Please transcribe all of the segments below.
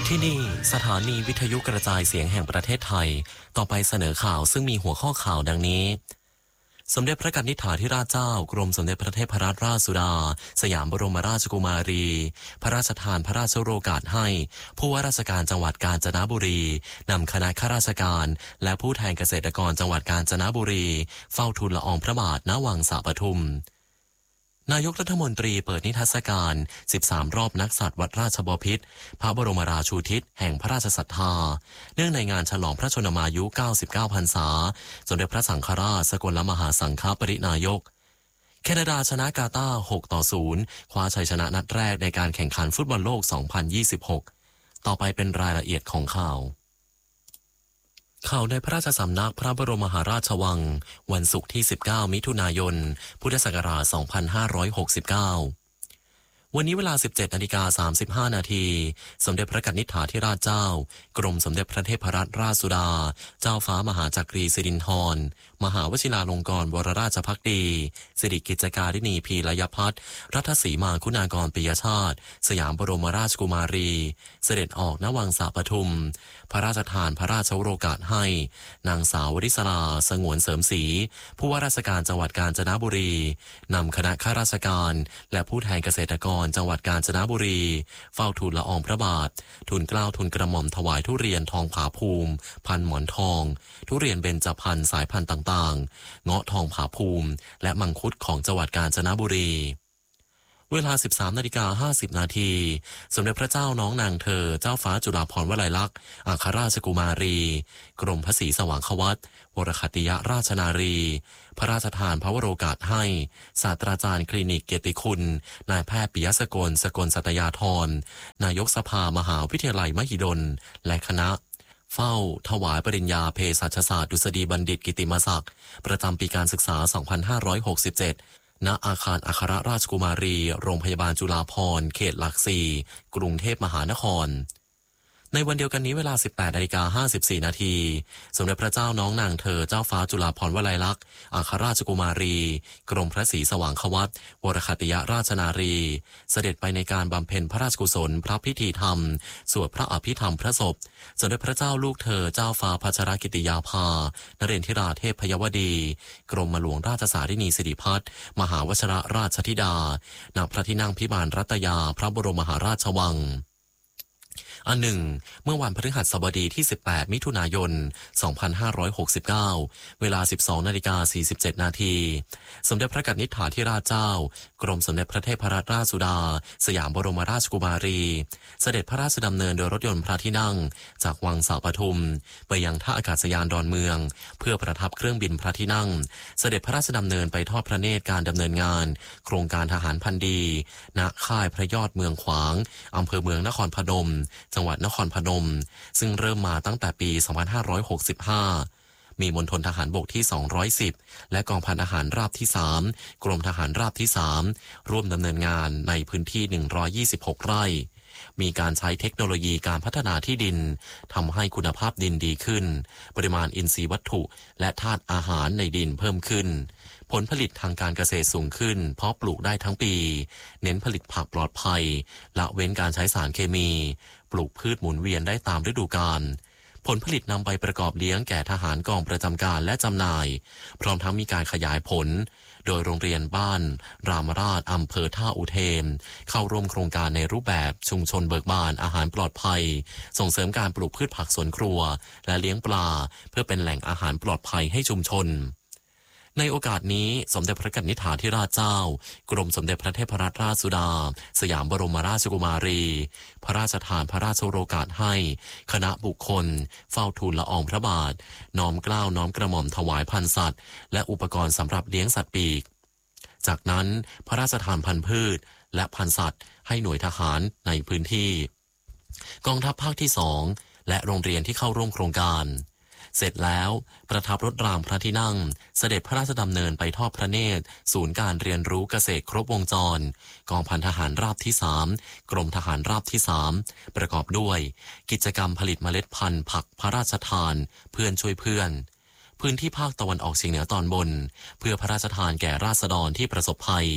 ที่นี่สถานีวิทยุกระจายเสียงแห่งประเทศไทยต่อไปเสนอข่าวซึ่งมีหัวข้อข่าวดังนี้สมเด็จพระกนิษฐาธิราชเจ้ากรมสมเด็จพระเทพรัตนราชสุดาสยามบรมราชกุมารีพระราชทานพระราชโองการให้ผู้ว่าราชการจังหวัดกาญจนบุรีนำคณะข้าราชการและผู้แทนเกษตรกรจังหวัดกาญจนบุรีเฝ้าทูลละอองพระบาทณวังสระปทุมนายกรัฐมนตรีเปิดนิทรรศการ13รอบนักสัตว์วัดราชบพิตรพระบรมราชูทิศแห่งพระราชศรัทธาเนื่องในงานฉลองพระชนมายุ99พรรษาสมเด็จพระสังฆราชสกลมหาสังฆปรินายกแคนาดาชนะกาตาร์6-0คว้าชัยชนะนัดแรกในการแข่งขันฟุตบอลโลก2026ต่อไปเป็นรายละเอียดของข่าวในพระราชสำนักพระบรมมหาราชวังวันศุกร์ที่19มิถุนายนพุทธศักราช2569วันนี้เวลา 17:35 นาทีสมเด็จพระกนิษฐาธิราชเจ้ากรมสมเด็จพระเทพรัตนราชสุดาเจ้าฟ้ามหาจักรีสิรินธรมหาวชิราลงกรณ์วรราชภักดีสิริกิจการิณีพีรยพัฒน์รัตสีมาคุณากรปิยชาติสยามบรมราชกุมารีเสด็จออกณวังสระปทุมพระราชทานพระราชโองการให้นางสาววริศราสงวนเสริมศรีผู้ว่าราชการจังหวัดกาญจนบุรีนำคณะข้าราชการและผู้แทนเกษตรกรจังหวัดกาญจนบุรีเฝ้าทูลละอองพระบาททูลเกล้าทูลกระหม่อมถวายทุเรียนทองผาภูมิพันหมอนทองทุเรียนเบญจพรรณสายพันธุ์ต่างๆเงาะทองผาภูมิและมังคุดของจังหวัดกาญจนบุรีเวลา 13:50 นาทีสมเด็จพระเจ้าน้องนางเธอเจ้าฟ้าจุฬาภรณ์วลัยลักษณ์อัครราชกุมารีกรมพระศรีสว่างควัตวรคัตติยราชนารีพระราชทานพระวโรกาสให้ศาสตราจารย์คลินิกเกียรติคุณนายแพทย์ปิยสกลสกลสัตยาธรนายกสภามหาวิทยาลัยมหิดลและคณะเฝ้าถวายปริญญาเภสัชศาสตร์ดุษฎีบัณฑิตกิติมศักดิ์ประจำปีการศึกษา 2567ณอาคารอัครราชกุมารีโรงพยาบาลจุฬาภรณ์เขตหลัก4กรุงเทพมหานครในวันเดียวกันนี้เวลา 18:54 นาทีสมเด็จพระเจ้าน้องนางเธอเจ้าฟ้าจุฬาภรณ์วลัยลักษณ์อัครราชกุมารีกรมพระศรีสว่างควัตวรคัตติยราชนารีเสด็จไปในการบำเพ็ญพระราชกุศลพระพิธีธรรมสวดพระอภิธรรมพระศพสมเด็จพระเจ้าลูกเธอเจ้าฟ้าพัชรกิติยาภานเรนทิราเทพพยวดีกรมหลวงราชสารินีสิริพัฒน์มหาวชิรราชธิดาณพระที่นั่งพิมานรัตยาพระบรมมหาราชวังอันหนึ่งเมื่อวันพฤหัสบดีที่18มิถุนายน2569เวลา 12:47 นาทีสมเด็จพระกนิษฐาธิราชเจ้ากรมสมเด็จพระเทพรัตนราชสุดาสยามบรมราชกุมารีเสด็จพระราชดำเนินโดยรถยนต์พระที่นั่งจากวังสระปทุมไปยังท่าอากาศยานดอนเมืองเพื่อประทับเครื่องบินพระที่นั่งเสด็จพระราชดำเนินไปทอดพระเนตรการดำเนินงานโครงการทหารพันดีณค่ายพระยอดเมืองขวางอำเภอเมืองนครพนมจังหวัดนครพนมซึ่งเริ่มมาตั้งแต่ปี 2565 มีมณฑลทหารบกที่ 210 และกองพันทหารราบที่ 3 กรมทหารราบที่ 3 ร่วมดำเนินงานในพื้นที่ 126 ไร่ มีการใช้เทคโนโลยีการพัฒนาที่ดินทำให้คุณภาพดินดีขึ้นปริมาณอินทรีย์วัตถุและธาตุอาหารในดินเพิ่มขึ้นผลผลิตทางการเกษตรสูงขึ้นเพราะปลูกได้ทั้งปีเน้นผลิตผักปลอดภัยละเว้นการใช้สารเคมีปลูกพืชหมุนเวียนได้ตามฤดูกาลผลผลิตนำไปประกอบเลี้ยงแก่ทหารกองประจำการและจำหน่ายพร้อมทั้งมีการขยายผลโดยโรงเรียนบ้านรามราชอำเภอท่าอุเทนเข้าร่วมโครงการในรูปแบบชุมชนเบิกบานอาหารปลอดภัยส่งเสริมการปลูกพืชผักสวนครัวและเลี้ยงปลาเพื่อเป็นแหล่งอาหารปลอดภัยให้ชุมชนในโอกาสนี้สมเด็จพระกนิษฐาธิราชเจ้ากรมสมเด็จพระเทพรัตนราชสุดาสยามบรมราชกุมารีพระราชทานพระราชโองการให้คณะบุคคลเฝ้าทูลละอองพระบาทน้อมเกล้าน้อมกระหม่อมถวายพันธุ์สัตว์และอุปกรณ์สำหรับเลี้ยงสัตว์ปีกจากนั้นพระราชทานพันธุ์พืชและพันธุ์สัตว์ให้หน่วยทหารในพื้นที่กองทัพภาคที่2และโรงเรียนที่เข้าร่วมโครงการเสร็จแล้วประทับรถรางพระที่นั่งเสด็จพระราชดำเนินไปทอดพระเนตรศูนย์การเรียนรู้เกษตรครบวงจรกองพันทหารราบที่3กรมทหารราบที่3ประกอบด้วยกิจกรรมผลิตเมล็ดพันธุ์ผักพระราชทานเพื่อนช่วยเพื่อนพื้นที่ภาคตะวันออกเฉียงเหนือตอนบนเพื่อพระราชทานแก่ราษฎรที่ประสบภัย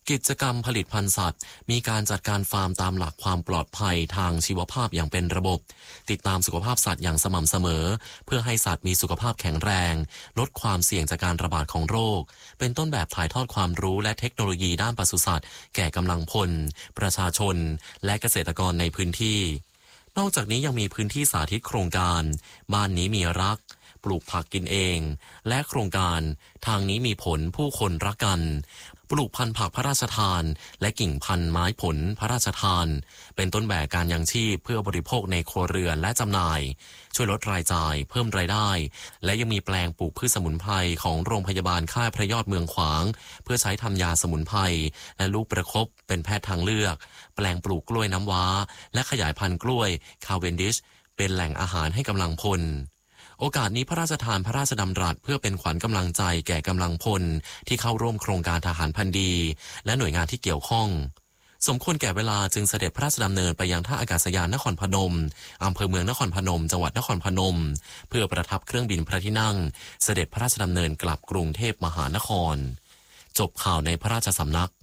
กิจกรรมผลิตพันธุ์สัตว์มีการจัดการฟาร์มตามหลักความปลอดภัยทางชีวภาพอย่างเป็นระบบติดตามสุขภาพสัตว์อย่างสม่ำเสมอเพื่อให้สัตว์มีสุขภาพแข็งแรงลดความเสี่ยงจากการระบาดของโรคเป็นต้นแบบถ่ายทอดความรู้และเทคโนโลยีด้านปศุสัตว์แก่กำลังพลประชาชนและเกษตรกรในพื้นที่นอกจากนี้ยังมีพื้นที่สาธิตโครงการบ้านนี้มีรักปลูกผักกินเองและโครงการทางนี้มีผลผู้คนรักกันปลูกพันธุ์ผักพระราชทานและกิ่งพันธุ์ไม้ผลพระราชทานเป็นต้นแบบการยังชีพเพื่อบริโภคในครัวเรือนและจำหน่ายช่วยลดรายจ่ายเพิ่มรายได้และยังมีแปลงปลูกพืชสมุนไพรของโรงพยาบาลค่ายพระยอดเมืองขวางเพื่อใช้ทำยาสมุนไพรและลูกประคบเป็นแพทย์ทางเลือกแปลงปลูกกล้วยน้ำว้าและขยายพันธุ์กล้วยคาเวนดิชเป็นแหล่งอาหารให้กำลังพลโอกาสนี้พระราชทานพระราชดำรัสเพื่อเป็นขวัญกำลังใจแก่กำลังพลที่เข้าร่วมโครงการทหารพันธุ์ดีและหน่วยงานที่เกี่ยวข้องสมควรแก่เวลาจึงเสด็จพระราชดำเนินไปยังท่าอากาศยานนครพนมอำเภอเมืองนครพนมจังหวัดนครพนมเพื่อประทับเครื่องบินพระที่นั่งเสด็จพระราชดำเนินกลับกรุงเทพมหานครจบข่าวในพระราชสำนัก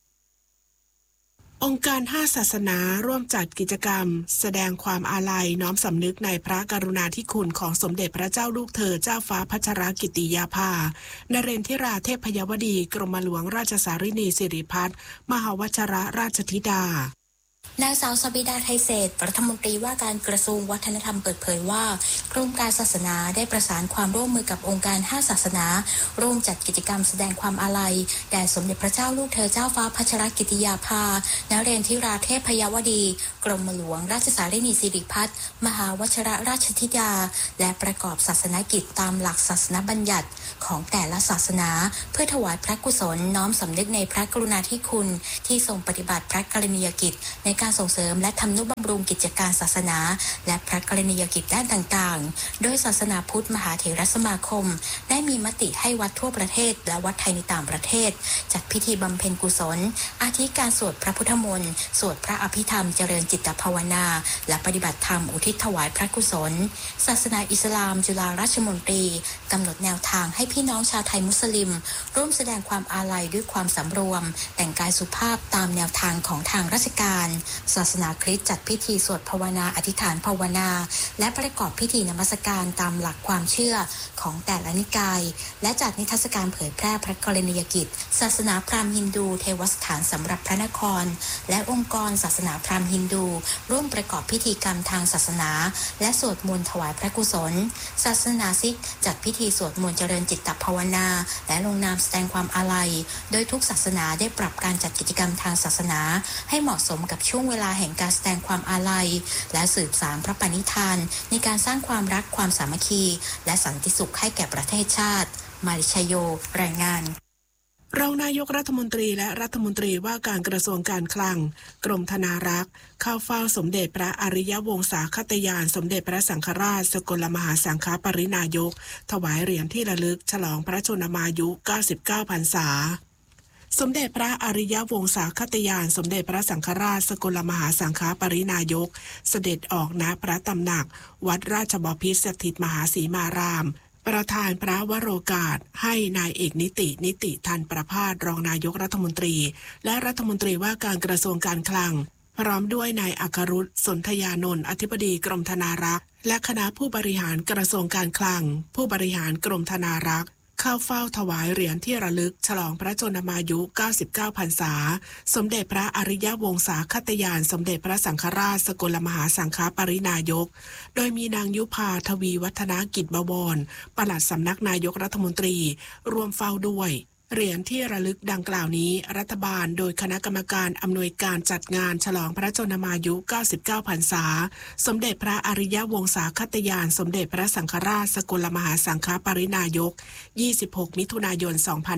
องค์การ5ศาสนาร่วมจัดกิจกรรมแสดงความอาลัยน้อมสำนึกในพระกรุณาธิคุณของสมเด็จพระเจ้าลูกเธอเจ้าฟ้าพัชรกิติยาภานเรนทิราเทพยวดีกรมหลวงราชสารินีสิริพัฒน์มหาวชรราชธิดานางสาวสบิดาไทยเศรษฐ์รัฐมนตรีว่าการกระทรวงวัฒนธรรมเปิดเผยว่ากรมการศาสนาได้ประสานความร่วมมือกับองค์การ5ศาสนาร่วมจัดกิจกรรมแสดงความอาลัยแด่สมเด็จพระเจ้าลูกเธอเจ้าฟ้าพัชรกิติยาภานเรนทิราเทพยวดีกรมหลวงราชสารินีสิริพัฒน์มหาวชรราชธิดาและประกอบศาสนกิจตามหลักศาสนบัญญัติของแต่ละศาสนาเพื่อถวายพระกุศลน้อมสำนึกในพระกรุณาธิคุณที่ทรงปฏิบัติพระกรณียกิจในการส่งเสริมและทำนุบำรุงกิจการศาสนาและพระกรณียกิจด้านต่างๆโดยศาสนาพุทธมหาเถรสมาคมได้มีมติให้วัดทั่วประเทศและวัดไทยในต่างประเทศจัดพิธีบำเพ็ญกุศลอาทิการสวดพระพุทธมนต์สวดพระอภิธรรมเจริญจิตภาวนาและปฏิบัติธรรมอุทิศถวายพระกุศลศาสนาอิสลามจุฬาราชมนตรีกำหนดแนวทางให้พี่น้องชาวไทยมุสลิมร่วมแสดงความอาลัยด้วยความสำรวมแต่งกายสุภาพตามแนวทางของทางราชการศาสนาคริสต์จัดพิธีสวดภาวนาอธิษฐานภาวนาและประกอบพิธีนมัสการตามหลักความเชื่อของแต่ละนิกายและจัดนิทรรศการเผยแพร่พระกรณียกิจศาสนาพราหมณ์ฮินดูเทวสถานสำหรับพระนครและองค์กรศาสนาพราหมณ์ฮินดูร่วมประกอบพิธีกรรมทางศาสนาและสวดมนต์ถวายพระกุศลศาสนาซิกจัดพิธีสวดมนต์เจริญจิตภาวนาและลงนามแสดงความอาลัยโดยทุกศาสนาได้ปรับการจัดกิจกรรมทางศาสนาให้เหมาะสมกับช่วงเวลาแห่งการแสดงความอาลัยและสืบสานพระปณิธานในการสร้างความรักความสามัคคีและสันติสุขให้แก่ประเทศชาติมาริชโยรายงานรองนายกรัฐมนตรีและรัฐมนตรีว่าการกระทรวงการคลังกรมธนารักษ์เข้าเฝ้าสมเด็จพระอริยวงศาคตยานสมเด็จพระสังฆราชสกลมหาสังฆปรินายกถวายเหรียญที่ระลึกฉลองพระชนมายุ99พรรษาสมเด็จพระอริยวงศาคตยานสมเด็จพระสังฆราชสกลมหาสังฆปรินายกเสด็จออกณพระตำหนักวัดราชบพิตรสถิตมหาสีมารามประธานพระวโรกาสให้นายเอกนิติทันประภาสรองนายกรัฐมนตรีและรัฐมนตรีว่าการกระทรวงการคลังพร้อมด้วยนายอัครรุษสนธยานนท์อธิบดีกรมธนารักษ์และคณะผู้บริหารกระทรวงการคลังผู้บริหารกรมธนารักษ์เข้าเฝ้าถวายเหรียญที่ระลึกฉลองพระชนมายุ99พรรษาสมเด็จพระอริยวงศาคตยานสมเด็จพระสังฆราชสกลมหาสังฆปรินายกโดยมีนางยุพาทวีวัฒนกิจบวรปลัดสำนักนายกรัฐมนตรีร่วมเฝ้าด้วยเหรียญที่ระลึกดังกล่าวนี้รัฐบาลโดยคณะกรรมการอำนวยการจัดงานฉลองพระชนมายุ99พรรษาสมเด็จพระอริยวงศาคตยานสมเด็จพระสังฆราชสกลมหาสังฆปรินายก26มิถุนายน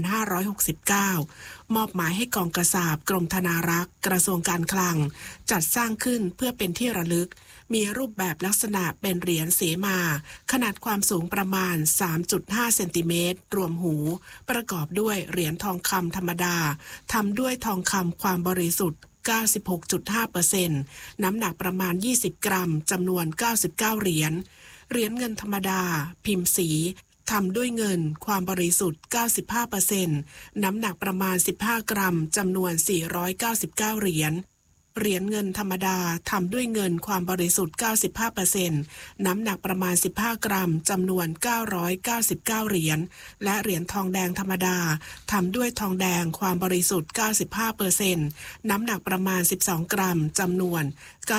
2569มอบหมายให้กองกษาปกรมธนารักษ์กระทรวงการคลังจัดสร้างขึ้นเพื่อเป็นที่ระลึกมีรูปแบบลักษณะเป็นเหรียญเสมาขนาดความสูงประมาณ 3.5 เซนติเมตรรวมหูประกอบด้วยเหรียญทองคำธรรมดาทำด้วยทองคำความบริสุทธิ์ 96.5% น้ำหนักประมาณ20กรัมจำนวน99เหรียญเงินธรรมดาพิมพ์สีทำด้วยเงินความบริสุทธิ์ 95% น้ำหนักประมาณ 15 กรัมจำนวน 499 เหรียญเงินธรรมดาทำด้วยเงินความบริสุทธิ์ 95% น้ำหนักประมาณ 15 กรัมจำนวน 999 เหรียญและเหรียญทองแดงธรรมดาทำด้วยทองแดงความบริสุทธิ์ 95% น้ำหนักประมาณ 12 กรัมจำนวน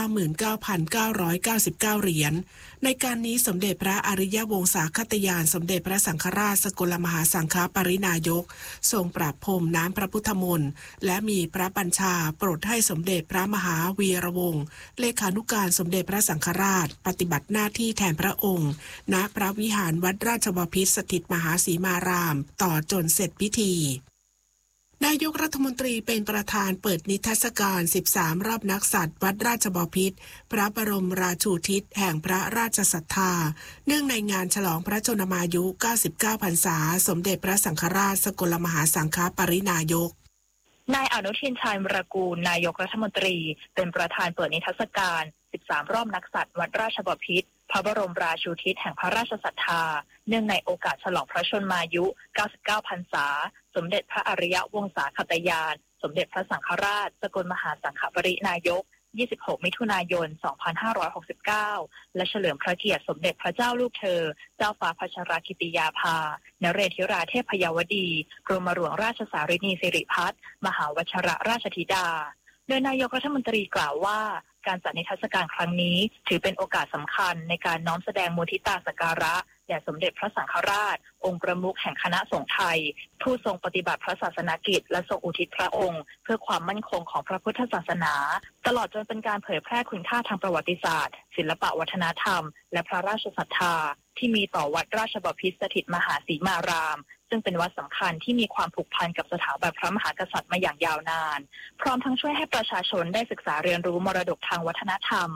99,999 เหรียญในการนี้สมเด็จพระอริยวงศาคตยานสมเด็จพระสังฆราชสกลมหาสังฆปรินายกทรงประพรมน้ำพระพุทธมนต์และมีพระบัญชาโปรดให้สมเด็จพระมหาวีระวงศ์เลขานุการสมเด็จพระสังฆราชปฏิบัติหน้าที่แทนพระองค์ณพระวิหารวัดราชบพิตรสถิตมหาสีมารามต่อจนเสร็จพิธีนายกรัฐมนตรีเป็นประธานเปิดนิทรรศการ13รอบนักสัตว์วัดราชบพิตรพระบรมราชูทิศแห่งพระราชศรัทธาเนื่องในงานฉลองพระชนมายุ99พรรษาสมเด็จพระสังฆราชสกลมหาสังฆปรินายกนายอนุทินชาญวิรากูลนายกรัฐมนตรีเป็นประธานเปิดนิทรรศการ13รอบนักสัตว์วัดราชบพิตรพระบรมราชูทิศแห่งพระราชศรัทธาเนื่องในโอกาสฉลองพระชนมายุ99พรรษาสมเด็จพระอริยวงศาคตยานสมเด็จพระสังฆราชสกลมหาสังฆปรินายก26มิถุนายน2569และเฉลิมพระเกียรติสมเด็จพระเจ้าลูกเธอเจ้าฟ้าพัชรกิติยาภานเรศธิราเทพยวดีกรมหลวงราชสารินีสิริพัฒน์มหาวชิรราชธิดาโดยนายกรัฐมนตรีกล่าวว่าการจัดนิทรรศการครั้งนี้ถือเป็นโอกาสสำคัญในการน้อมแสดงมุทิตาสักการะแด่สมเด็จพระสังฆราชองค์ประมุขแห่งคณะสงฆ์ไทยผู้ทรงปฏิบัติพระศาสนกิจและทรงอุทิศพระองค์เพื่อความมั่นคงของพระพุทธศาสนาตลอดจนเป็นการเผยแพร่คุณค่าทางประวัติศาสตร์ศิลปวัฒนธรรมและพระราชศรัทธาที่มีต่อวัดราชบพิตรสถิตมหาสีมารามซึ่งเป็นวัดสำคัญที่มีความผูกพันกับสถาบันพระมหากษัตริย์มาอย่างยาวนานพร้อมทั้งช่วยให้ประชาชนได้ศึกษาเรียนรู้มรดกทางวัฒนธรรม